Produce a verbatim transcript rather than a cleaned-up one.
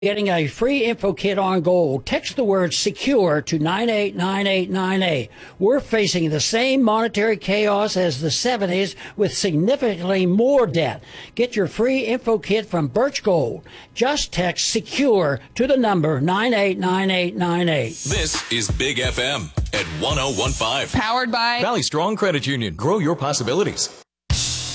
Getting a free info kit on gold. Text the word secure to nine eight nine eight nine eight. We're facing the same monetary chaos as the seventies with significantly more debt. Get your free info kit from Birch Gold. Just text secure to the number nine eight nine eight nine eight. This is Big F M at one oh one five. Powered by Valley Strong Credit Union. Grow your possibilities.